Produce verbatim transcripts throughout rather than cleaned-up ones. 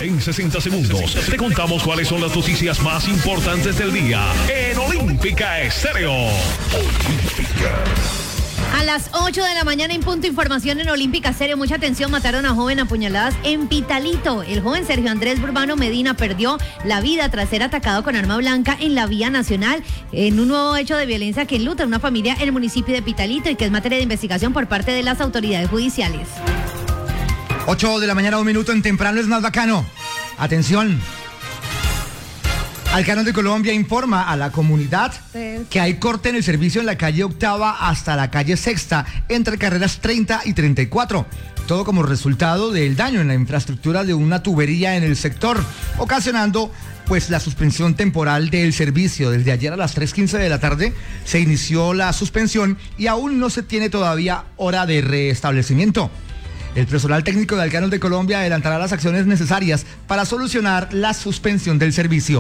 En sesenta segundos te contamos cuáles son las noticias más importantes del día en Olímpica Estéreo. Olímpica. A las ocho de la mañana en punto, información en Olímpica Estéreo. Mucha atención, mataron a joven a puñaladas en Pitalito. El joven Sergio Andrés Burbano Medina perdió la vida tras ser atacado con arma blanca en la vía nacional en un nuevo hecho de violencia que enluta a una familia en el municipio de Pitalito y que es materia de investigación por parte de las autoridades judiciales. ocho de la mañana, un minuto en Temprano es más bacano. Atención. Alcanos de Colombia informa a la comunidad que hay corte en el servicio en la calle Octava hasta la calle Sexta, entre carreras treinta y treinta y cuatro. Todo como resultado del daño en la infraestructura de una tubería en el sector, ocasionando pues la suspensión temporal del servicio. Desde ayer a las tres quince de la tarde se inició la suspensión y aún no se tiene todavía hora de restablecimiento. El personal técnico de Alcanos de Colombia adelantará las acciones necesarias para solucionar la suspensión del servicio.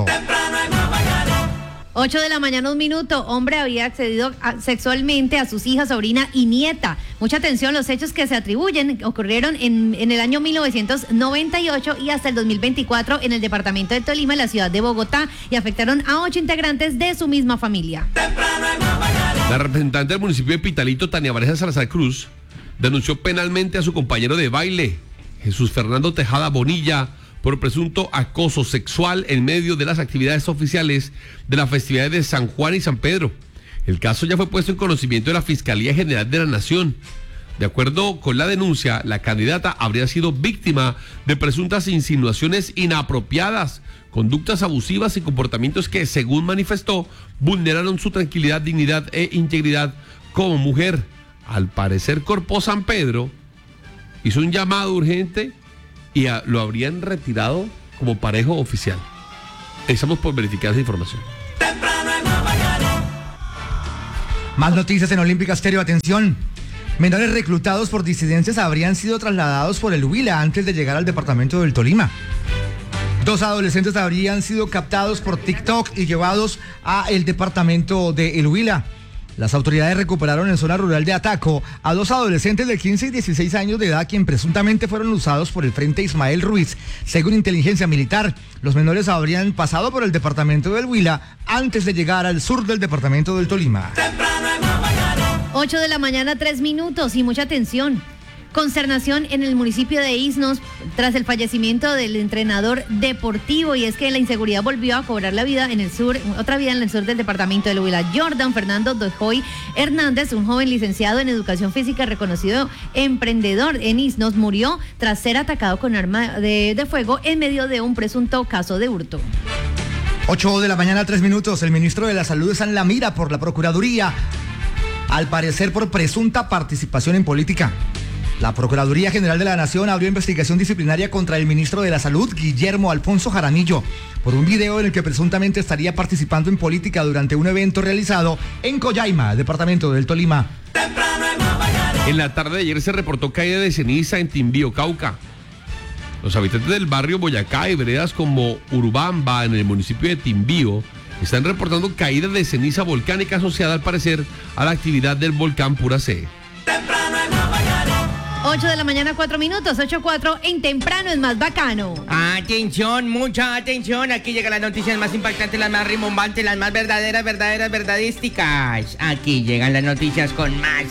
ocho de la mañana, un minuto. Hombre había accedido a, sexualmente a sus hijas, sobrina y nieta. Mucha atención, los hechos que se atribuyen ocurrieron en, en el año mil novecientos noventa y ocho y hasta el dos mil veinticuatro en el departamento de Tolima, en la ciudad de Bogotá, y afectaron a ocho integrantes de su misma familia. La representante del municipio de Pitalito, Tania Vanessa Salazar Cruz, denunció penalmente a su compañero de baile, Jesús Fernando Tejada Bonilla, por presunto acoso sexual en medio de las actividades oficiales de las festividades de San Juan y San Pedro. El caso ya fue puesto en conocimiento de la Fiscalía General de la Nación. De acuerdo con la denuncia, la candidata habría sido víctima de presuntas insinuaciones inapropiadas, conductas abusivas y comportamientos que, según manifestó, vulneraron su tranquilidad, dignidad e integridad como mujer. Al parecer, Corpo San Pedro hizo un llamado urgente y a, lo habrían retirado como parejo oficial. Estamos por verificar esa información. Más noticias en Olímpica Estéreo. Atención. Menores reclutados por disidencias habrían sido trasladados por el Huila antes de llegar al departamento del Tolima. Dos adolescentes habrían sido captados por TikTok y llevados a el departamento de El Huila. Las autoridades recuperaron en zona rural de Ataco a dos adolescentes de quince y dieciséis años de edad, quien presuntamente fueron usados por el Frente Ismael Ruiz. Según inteligencia militar, los menores habrían pasado por el departamento del Huila antes de llegar al sur del departamento del Tolima. ocho de la mañana, tres minutos, y mucha atención. Consternación en el municipio de Isnos tras el fallecimiento del entrenador deportivo, y es que la inseguridad volvió a cobrar la vida en el sur, otra vida en el sur del departamento del Huila. Jordan Fernando Dojoy Hernández, un joven licenciado en educación física, reconocido emprendedor en Isnos, murió tras ser atacado con arma de, de fuego en medio de un presunto caso de hurto. ocho de la mañana, tres minutos. El ministro de la Salud está en la mira por la Procuraduría, al parecer por presunta participación en política. La Procuraduría General de la Nación abrió investigación disciplinaria contra el ministro de la Salud, Guillermo Alfonso Jaramillo, por un video en el que presuntamente estaría participando en política durante un evento realizado en Collaima, departamento del Tolima. En la tarde de ayer se reportó caída de ceniza en Timbío, Cauca. Los habitantes del barrio Boyacá y veredas como Urubamba, en el municipio de Timbío, están reportando caída de ceniza volcánica asociada, al parecer, a la actividad del volcán Puracé. ocho de la mañana, cuatro minutos, ocho cuatro, en Temprano es más bacano. Atención, mucha atención. Aquí llegan las noticias más impactantes, las más rimbombantes, las más verdaderas, verdaderas, verdadísticas. Aquí llegan las noticias con más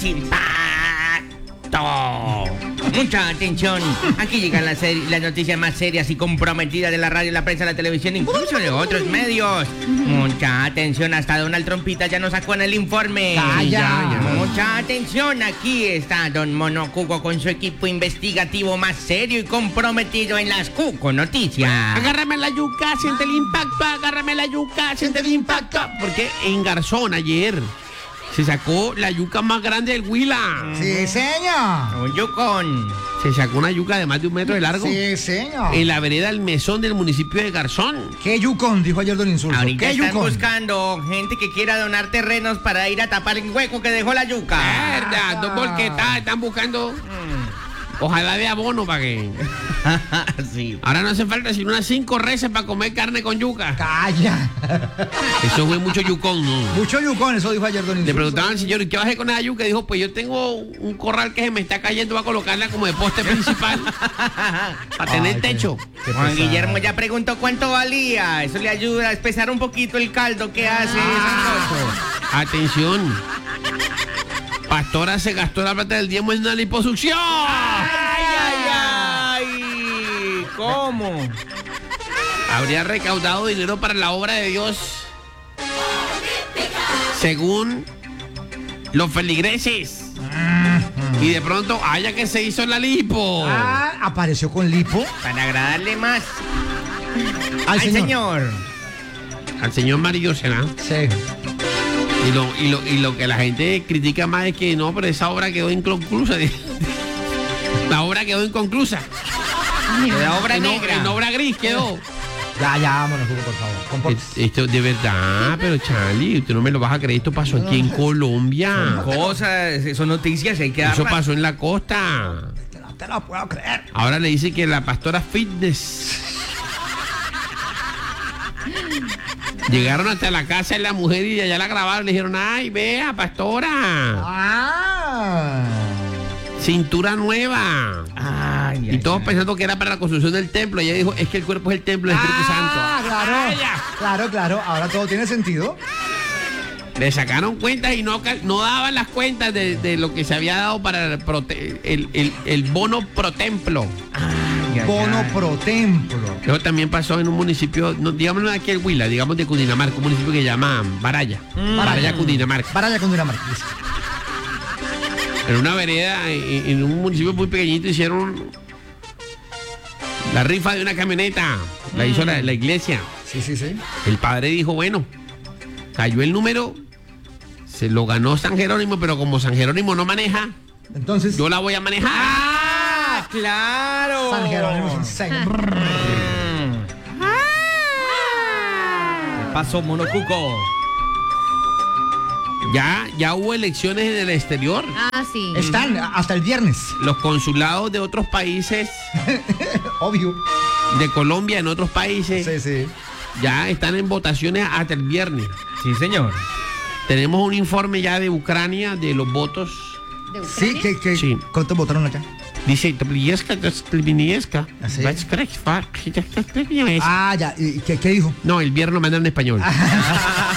impacto. Mucha atención. Aquí llegan las, las noticias más serias y comprometidas de la radio, la prensa, la televisión, incluso de otros medios. Mucha atención. Hasta Donald Trumpita ya nos sacó en el informe. Calla. Mucha atención. Aquí está Don Mono Cuco con su equipo investigativo más serio y comprometido en las Cuco Noticias. Agárrame la yuca, siente el impacto. Agárrame la yuca, siente el impacto. Porque en Garzón ayer se sacó la yuca más grande del Huila. Sí, señor. Un yucón. Se sacó una yuca de más de un metro de largo. Sí, señor. En la vereda El Mesón del municipio de Garzón. ¿Qué yucón? Dijo ayer don Insulto. Ahorita ¿Qué están yucón? buscando gente que quiera donar terrenos para ir a tapar el hueco que dejó la yuca. Verdad, dos volquetas están buscando. Ojalá de abono para que... Sí. Ahora no hace falta sino unas cinco reses para comer carne con yuca. Calla. Eso fue mucho yucón, ¿no? Mucho yucón, eso dijo ayer Don Le Insulso. preguntaban al señor, ¿y qué bajé con esa yuca? Dijo, pues yo tengo un corral que se me está cayendo, voy a colocarla como de poste principal para tener Ay, qué- techo. qué Juan pesado. Guillermo ya preguntó cuánto valía. Eso le ayuda a espesar un poquito el caldo que hace Sancocho. Atención. Pastora se gastó la plata del diezmo en una liposucción. ¡Ay, ay, ay! ¿Cómo? Habría recaudado dinero para la obra de Dios. Según los feligreses. Y de pronto, haya que se hizo la lipo. Ah, apareció con lipo. Para agradarle más Al al señor. señor. Al señor Mario será. Sí. Y lo, y, lo, y lo que la gente critica más es que no, pero esa obra quedó inconclusa. La obra quedó inconclusa. La obra En, negra. en obra gris quedó. Ya, ya, vámonos, Hugo, por favor. Compórtese. Es- Esto de verdad, pero Charlie, usted no me lo vas a creer, esto pasó aquí en Colombia. Cosas, son noticias, hay que Eso darlas. pasó en la costa. No te lo puedo creer. Ahora le dice que la pastora fitness. Llegaron hasta la casa de la mujer y allá la grabaron. Le dijeron, ay, vea, pastora. Ah. Cintura nueva. Ay, Y ay, todos ay. pensando que era para la construcción del templo. Ella dijo, es que el cuerpo es el templo del Espíritu Ah, Santo. claro. Ay, ya. Claro, claro. Ahora todo tiene sentido. Le sacaron cuentas y no, cal- no daban las cuentas de, de lo que se había dado para el, prote- el, el- el bono pro templo. Ay, ay, Bono ay. pro templo. Eso también pasó en un municipio, no, digámoslo aquí en Huila, digamos de Cundinamarca, un municipio que se llama Baraya. Mm. Baraya, Cundinamarca. Baraya con Dinamarca. Listo. En una vereda, en, en un municipio muy pequeñito, hicieron la rifa de una camioneta. La hizo la, la iglesia. Sí, sí, sí. El padre dijo, bueno, cayó el número, se lo ganó San Jerónimo, pero como San Jerónimo no maneja, Entonces, yo la voy a manejar. ¡Ah, claro! San Jerónimo es un señor. ¿Qué pasó, monocuco? Ya, ya hubo elecciones en el exterior. Ah, sí. Están hasta el viernes. Los consulados de otros países, Obvio. de Colombia en otros países, Sí, sí. ya están en votaciones hasta el viernes. Sí, señor. Tenemos un informe ya de Ucrania de los votos. ¿De Sí, Ucrania? que, que, Sí. ¿cuántos votaron allá? Dice, "Tlieska, Tlieska, ¿Ah, sí? Ah, Ah, ya. ¿Y qué, qué dijo? no, el viernes lo mandan en español.